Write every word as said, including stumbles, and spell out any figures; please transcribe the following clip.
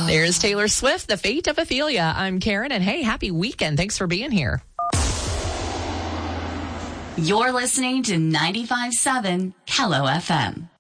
There's Taylor Swift, The Fate of Ophelia. I'm Karen, and hey, happy weekend. Thanks for being here. You're listening to ninety-five point seven Hello F M.